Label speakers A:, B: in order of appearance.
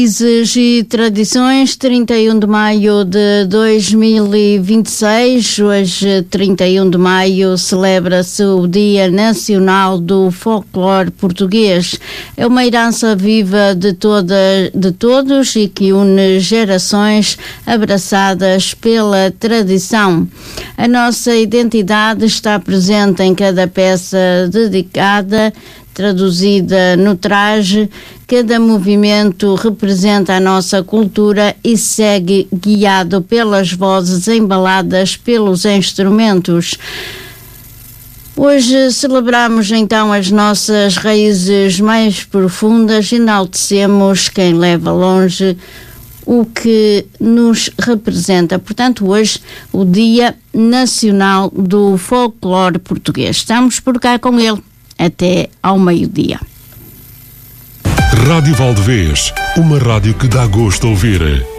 A: Raízes e tradições, 31 de maio de 2026. Hoje, 31 de maio, celebra-se o Dia Nacional do Folclore Português. É uma herança viva de todos e que une gerações abraçadas pela tradição. A nossa identidade está presente em cada peça dedicada, traduzida no traje. Cada movimento representa a nossa cultura e segue guiado pelas vozes embaladas pelos instrumentos. Hoje celebramos então as nossas raízes mais profundas, enaltecemos quem leva longe o que nos representa. Portanto, hoje o Dia Nacional do Folclore Português. Estamos por cá com ele até ao meio-dia.
B: Rádio Valdevez, uma rádio que dá gosto de ouvir.